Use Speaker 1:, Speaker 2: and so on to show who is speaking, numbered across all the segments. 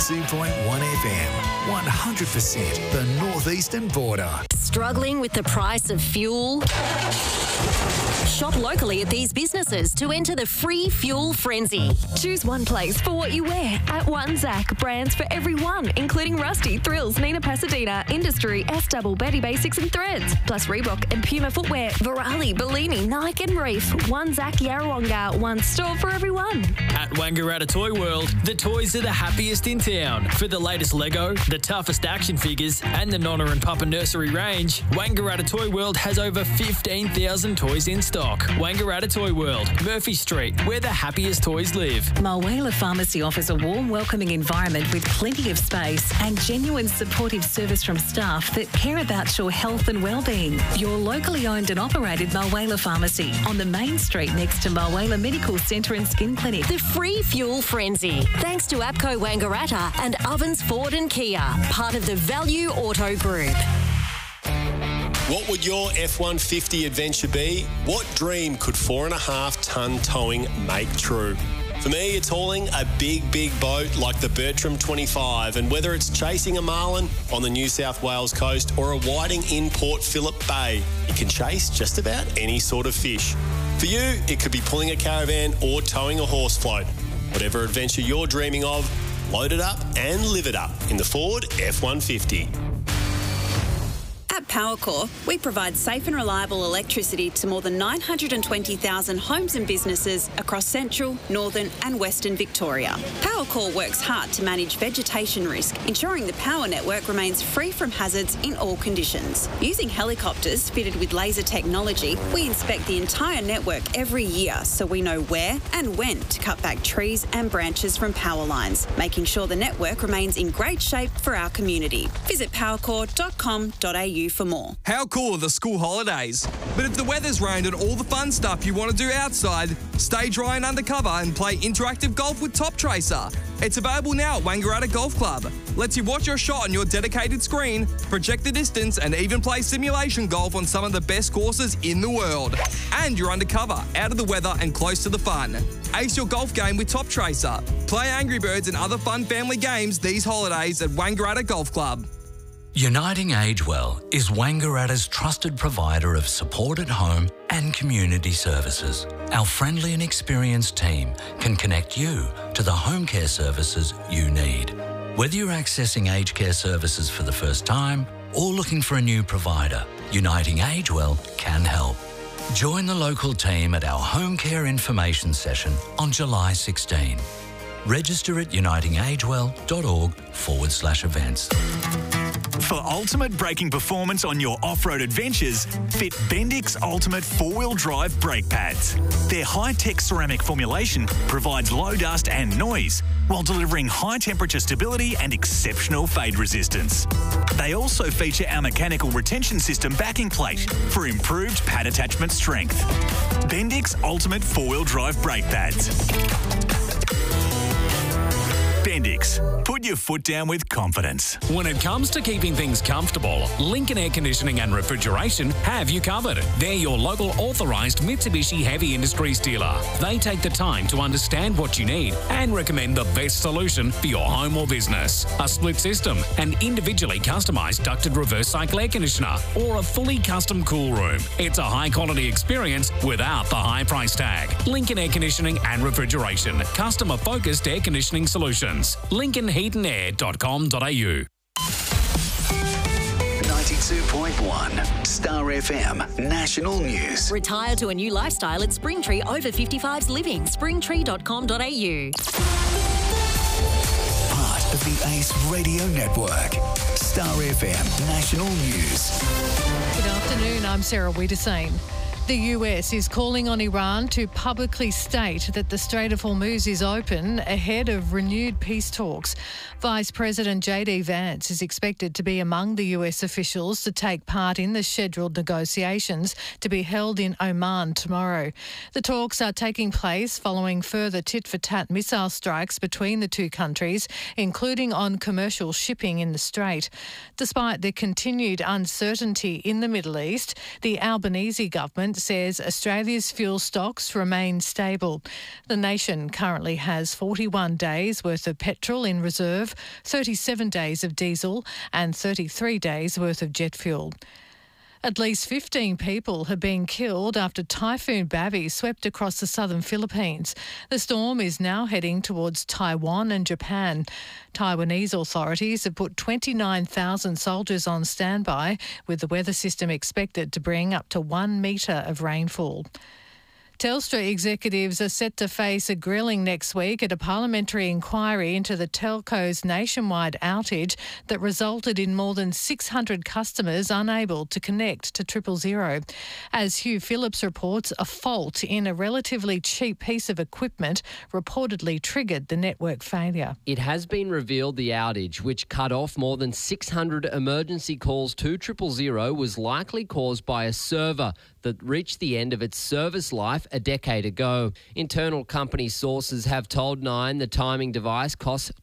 Speaker 1: 92.1 FM. 100% the northeastern border.
Speaker 2: Struggling with the price of fuel? Shop locally at these businesses to enter the free fuel frenzy.
Speaker 3: Choose one place for what you wear at One Zach. Brands for everyone, including Rusty, Thrills, Nina Pasadena, Industry, S-Double, Betty Basics and Threads, plus Reebok and Puma footwear, Virali, Bellini, Nike and Reef. One Zach Yarrawonga, one store for everyone.
Speaker 4: At Wangaratta Toy World, the toys are the happiest in town. For the latest Lego, the toughest action figures and the Nonna and Papa nursery range, Wangaratta Toy World has over 15,000 toys in stock. Wangaratta Toy World, Murphy Street, where the happiest toys live.
Speaker 5: Mulwala Pharmacy offers a warm, welcoming environment with plenty of space and genuine supportive service from staff that care about your health and well-being. Your locally owned and operated Mulwala Pharmacy on the main street next to Mulwala Medical Centre and Skin Clinic.
Speaker 2: The free fuel frenzy, thanks to APCO Wangaratta and Ovens Ford and Kia, part of the Value Auto Group.
Speaker 6: What would your F-150 adventure be? What dream could 4.5 tonne towing make true? For me, it's hauling a big boat like the Bertram 25, and whether it's chasing a marlin on the New South Wales coast or a whiting in Port Phillip Bay, you can chase just about any sort of fish. For you, it could be pulling a caravan or towing a horse float. Whatever adventure you're dreaming of, load it up and live it up in the Ford F-150.
Speaker 7: At Powercore, we provide safe and reliable electricity to more than 920,000 homes and businesses across central, northern and western Victoria. Powercore works hard to manage vegetation risk, ensuring the power network remains free from hazards in all conditions. Using helicopters fitted with laser technology, we inspect the entire network every year so we know where and when to cut back trees and branches from power lines, making sure the network remains in great shape for our community. Visit powercore.com.au for more.
Speaker 8: How cool are the school holidays? But if the weather's rained and all the fun stuff you want to do outside, stay dry and undercover and play interactive golf with Top Tracer. It's available now at Wangaratta Golf Club. Lets you watch your shot on your dedicated screen, project the distance and even play simulation golf on some of the best courses in the world. And you're undercover, out of the weather and close to the fun. Ace your golf game with Top Tracer. Play Angry Birds and other fun family games these holidays at Wangaratta Golf Club.
Speaker 9: Uniting Age Well is Wangaratta's trusted provider of support at home and community services. Our friendly and experienced team can connect you to the home care services you need. Whether you're accessing aged care services for the first time or looking for a new provider, Uniting Age Well can help. Join the local team at our home care information session on July 16. Register at unitingagewell.org/events.
Speaker 10: For ultimate braking performance on your off-road adventures, fit Bendix Ultimate 4-wheel drive brake pads. Their high-tech ceramic formulation provides low dust and noise while delivering high-temperature stability and exceptional fade resistance. They also feature our mechanical retention system backing plate for improved pad attachment strength. Bendix Ultimate 4-wheel drive brake pads. Bendix. Put your foot down with confidence.
Speaker 11: When it comes to keeping things comfortable, Lincoln Air Conditioning and Refrigeration have you covered. They're your local authorised Mitsubishi Heavy Industries dealer. They take the time to understand what you need and recommend the best solution for your home or business. A split system, an individually customised ducted reverse cycle air conditioner, or a fully custom cool room. It's a high-quality experience without the high price tag. Lincoln Air Conditioning and Refrigeration. Customer-focused air conditioning solutions. LincolnHeatandAir.com.au.
Speaker 1: 92.1 Star FM National News.
Speaker 2: Retire to a new lifestyle at Springtree Over 55s Living. Springtree.com.au.
Speaker 1: Part of the Ace Radio Network. Star FM National News.
Speaker 12: Good afternoon, I'm Sarah Wiedersame. The US is calling on Iran to publicly state that the Strait of Hormuz is open ahead of renewed peace talks. Vice President J.D. Vance is expected to be among the US officials to take part in the scheduled negotiations to be held in Oman tomorrow. The talks are taking place following further tit-for-tat missile strikes between the two countries, including on commercial shipping in the Strait. Despite the continued uncertainty in the Middle East, the Albanese government President says Australia's fuel stocks remain stable. The nation currently has 41 days worth of petrol in reserve, 37 days of diesel and 33 days worth of jet fuel. At least 15 people have been killed after Typhoon Bavi swept across the southern Philippines. The storm is now heading towards Taiwan and Japan. Taiwanese authorities have put 29,000 soldiers on standby, with the weather system expected to bring up to 1 metre of rainfall. Telstra executives are set to face a grilling next week at a parliamentary inquiry into the telco's nationwide outage that resulted in more than 600 customers unable to connect to 000. As Hugh Phillips reports, a fault in a relatively cheap piece of equipment reportedly triggered the network failure.
Speaker 13: It has been revealed the outage, which cut off more than 600 emergency calls to 000, was likely caused by a server that reached the end of its service life a decade ago. Internal company sources have told Nine the timing device cost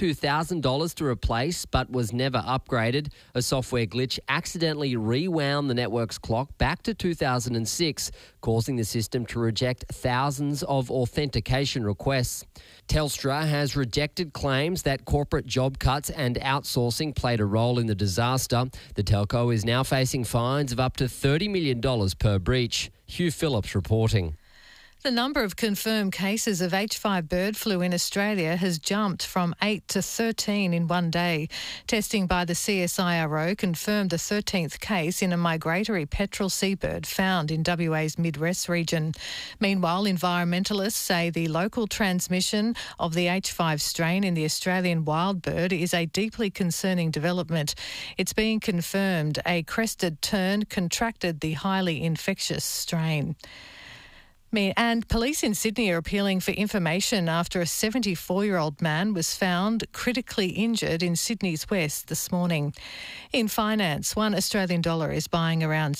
Speaker 13: $22,000 to replace but was never upgraded. A software glitch accidentally rewound the network's clock back to 2006, causing the system to reject thousands of authentication requests. Telstra has rejected claims that corporate job cuts and outsourcing played a role in the disaster. The telco is now facing fines of up to $30 million per breach. Hugh Phillips reporting.
Speaker 12: The number of confirmed cases of H5 bird flu in Australia has jumped from 8 to 13 in one day. Testing by the CSIRO confirmed the 13th case in a migratory petrel seabird found in WA's Mid-West region. Meanwhile, environmentalists say the local transmission of the H5 strain in the Australian wild bird is a deeply concerning development. It's being confirmed a crested tern contracted the highly infectious strain. And police in Sydney are appealing for information after a 74-year-old man was found critically injured in Sydney's west this morning. In finance, $1 Australian dollar is buying around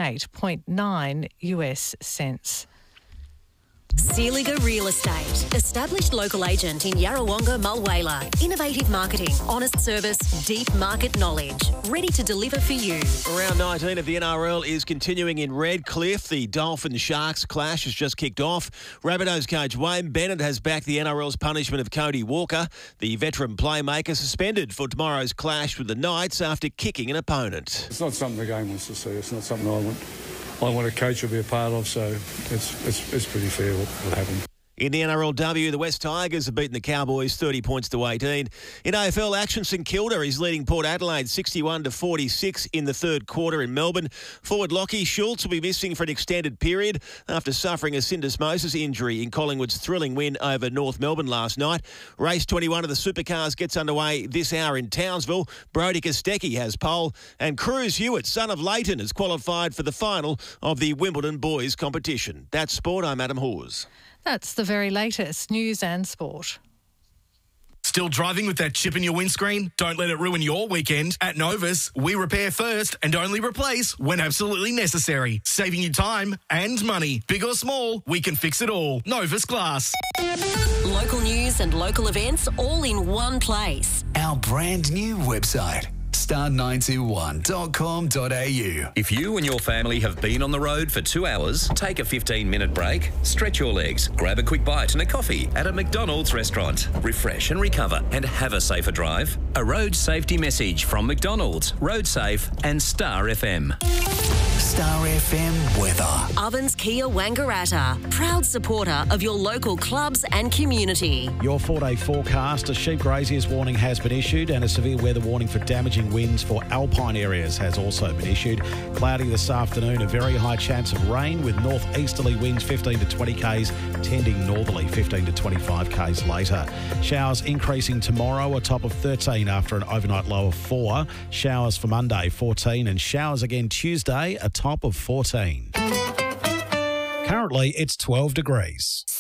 Speaker 12: 68.9 US cents.
Speaker 2: Sealiger Real Estate. Established local agent in Yarrawonga, Mulwala. Innovative marketing, honest service, deep market knowledge. Ready to deliver for you.
Speaker 14: Round 19 of the NRL is continuing in Redcliffe. The Dolphins-Sharks clash has just kicked off. Rabbitohs coach Wayne Bennett has backed the NRL's punishment of Cody Walker, the veteran playmaker, suspended for tomorrow's clash with the Knights after kicking an opponent.
Speaker 15: It's not something the game wants to see. It's not something I want a coach to be a part of, so it's pretty fair what happened.
Speaker 14: In the NRLW, the West Tigers have beaten the Cowboys 30 points to 18. In AFL action, St Kilda is leading Port Adelaide 61-46 in the third quarter in Melbourne. Forward Lockie Schultz will be missing for an extended period after suffering a syndesmosis injury in Collingwood's thrilling win over North Melbourne last night. Race 21 of the Supercars gets underway this hour in Townsville. Brodie Kostecki has pole, and Cruz Hewitt, son of Leighton, has qualified for the final of the Wimbledon boys competition. That's sport. I'm Adam Hawes.
Speaker 12: That's the very latest news and sport.
Speaker 16: Still driving with that chip in your windscreen? Don't let it ruin your weekend. At Novus, we repair first and only replace when absolutely necessary. Saving you time and money. Big or small, we can fix it all. Novus Glass.
Speaker 2: Local news and local events all in one place.
Speaker 1: Our brand new website, star921.com.au.
Speaker 17: If you and your family have been on the road for 2 hours, take a 15-minute break, stretch your legs, grab a quick bite and a coffee at a McDonald's restaurant. Refresh and recover and have a safer drive. A road safety message from McDonald's, Road Safe and Star FM.
Speaker 1: Star FM weather.
Speaker 2: Ovens Kia Wangaratta, proud supporter of your local clubs and community.
Speaker 18: Your 4-day forecast, a sheep grazier's warning has been issued and a severe weather warning for damaging winds for alpine areas has also been issued. Cloudy this afternoon, a very high chance of rain with northeasterly winds 15 to 20 k's, tending northerly 15 to 25 k's later. Showers increasing tomorrow, a top of 13 after an overnight low of 4. Showers for Monday, 14, and showers again Tuesday, a top of 14. Currently, it's 12 degrees.